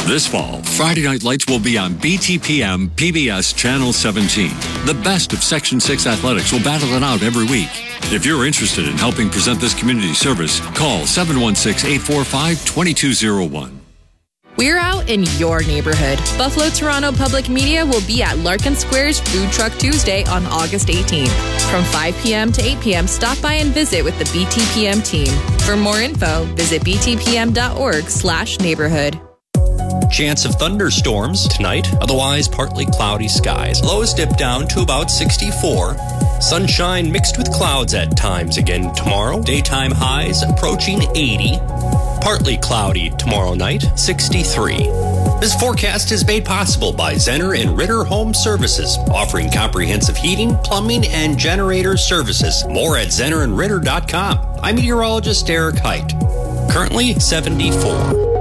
This fall, Friday Night Lights will be on BTPM PBS Channel 17. The best of Section 6 athletics will battle it out every week. If you're interested in helping present this community service, call 716-845-2201. We're out in your neighborhood. Buffalo Toronto Public Media will be at Larkin Square's Food Truck Tuesday on August 18th. From 5 p.m. to 8 p.m., stop by and visit with the BTPM team. For more info, visit btpm.org/neighborhood. Chance of thunderstorms tonight, otherwise partly cloudy skies. Lows dip down to about 64. Sunshine mixed with clouds at times again tomorrow. Daytime highs approaching 80. Partly cloudy tomorrow night, 63. This forecast is made possible by Zenner and Ritter Home Services, offering comprehensive heating, plumbing, and generator services. More at zennerandritter.com. I'm meteorologist Eric Height. Currently 74.